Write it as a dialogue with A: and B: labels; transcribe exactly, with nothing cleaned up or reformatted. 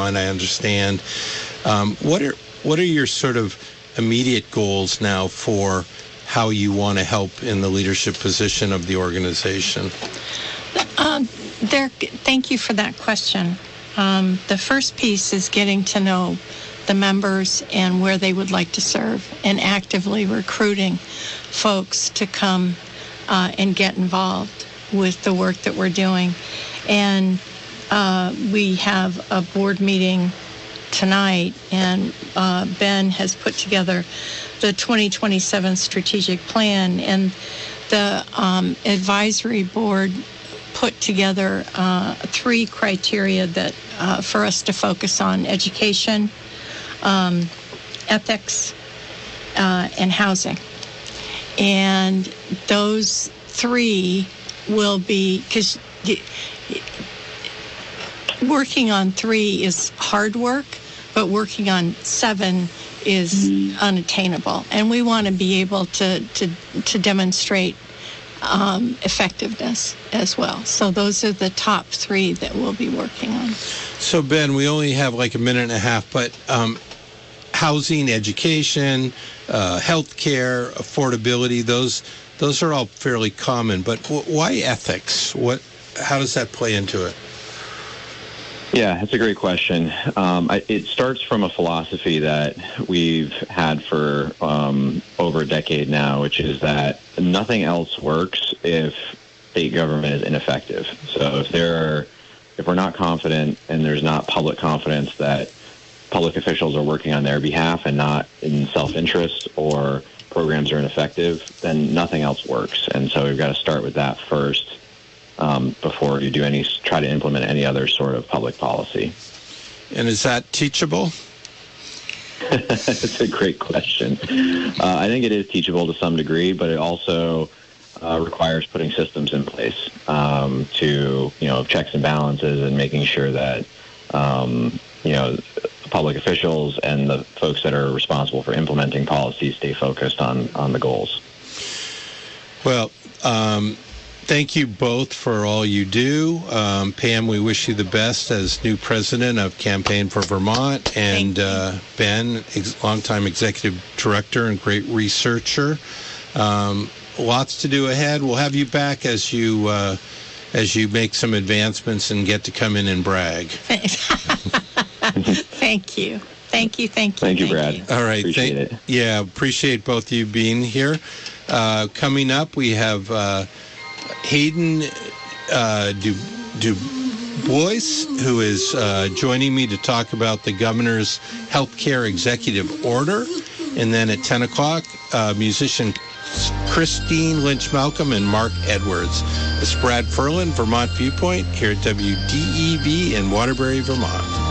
A: Vermont, I understand. Um, what are what are your sort of immediate goals now for how you want to help in the leadership position of the organization?
B: Um, there. Thank you for that question. Um, the first piece is getting to know the members and where they would like to serve, and actively recruiting folks to come uh, and get involved with the work that we're doing. And uh, we have a board meeting tonight, and uh, Ben has put together the twenty twenty-seven strategic plan, and the um, advisory board put together uh, three criteria that uh, for us to focus on: education, um, ethics, uh, and housing. And those three will be, because working on three is hard work, but working on seven is unattainable. And we want to be able to, to, to demonstrate um, effectiveness as well. So those are the top three that we'll be working on.
A: So, Ben, we only have like a minute and a half, but um, housing, education, uh, healthcare, affordability, those those are all fairly common. But w- why ethics? What? How does that play into it?
C: Yeah, that's a great question. Um, I, it starts from a philosophy that we've had for um, over a decade now, which is that nothing else works if state government is ineffective. So if there are, if we're not confident and there's not public confidence that public officials are working on their behalf and not in self-interest, or programs are ineffective, then nothing else works. And so we've got to start with that first. Um, before you do any, try to implement any other sort of public policy.
A: And is that teachable?
C: It's a great question. Uh, I think it is teachable to some degree, but it also uh, requires putting systems in place um, to, you know, checks and balances, and making sure that, um, you know, public officials and the folks that are responsible for implementing policies stay focused on, on the goals.
A: Well, um, thank you both for all you do. Um, Pam, we wish you the best as new president of Campaign for Vermont. And uh, Ben, ex- longtime executive director and great researcher. Um, lots to do ahead. We'll have you back as you uh, as you make some advancements and get to come in and brag.
B: Thank you. Thank you. Thank you.
C: Thank you, Brad.
B: You.
A: All right.
C: Appreciate
A: thank,
C: it.
A: Yeah, appreciate both of you being here. Uh, coming up, we have uh, Hayden uh, Du, Du Bois, who is uh, joining me to talk about the governor's healthcare executive order. And then at ten o'clock, uh, musician Christine Lynch-Malcolm and Mark Edwards. It's Brad Ferland, Vermont Viewpoint, here at W D E V in Waterbury, Vermont.